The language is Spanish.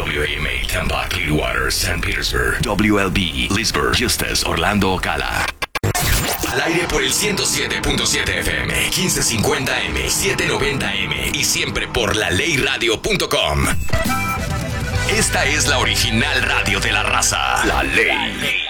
WAMA, Tampa, Clearwater, St. Petersburg. WLB, Leesburg, Eustis, Orlando, Ocala. Al aire por el 107.7 FM, 1550M, 790M y siempre por laleyradio.com. Esta es la original radio de la raza. La Ley.